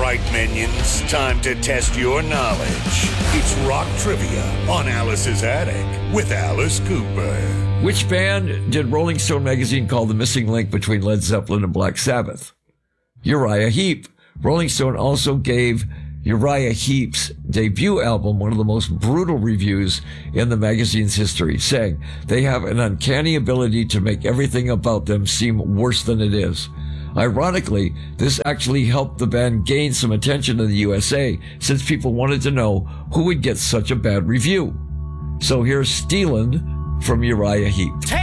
right, minions. Time to test your knowledge. It's Rock Trivia on Alice's Attic with Alice Cooper. Which band did Rolling Stone magazine call the missing link between Led Zeppelin and Black Sabbath? Uriah Heep. Rolling Stone also gave Uriah Heep's debut album one of the most brutal reviews in the magazine's history, saying they have an uncanny ability to make everything about them seem worse than it is. Ironically, this actually helped the band gain some attention in the USA, since people wanted to know who would get such a bad review. So here's Stealin' from Uriah Heep.